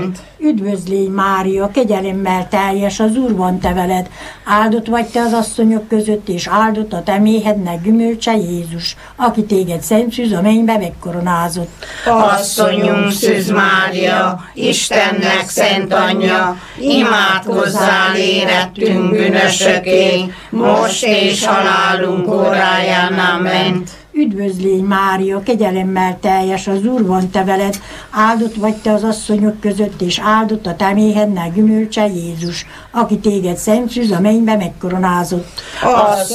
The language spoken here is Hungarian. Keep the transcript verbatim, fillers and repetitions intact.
ment. Üdvözlégy Mária, kegyelemmel teljes, az Úr van te veled. Áldott vagy te az asszonyok között, és áldott a te méhednek gyümölcse Jézus, aki téged szent szűz a mennybe megkoronázott. Asszonyunk Szűz Mária, Istennek szent anyja, imádkozzál érettünk bűnösöké, most és halálunk óráján. Amen. Üdvözlégy Mária, kegyelemmel teljes, az Úr van te veled, áldott vagy te az asszonyok között, és áldott a te méhednek gyümölcse Jézus, aki téged szent szűz a mennybe megkoronázott.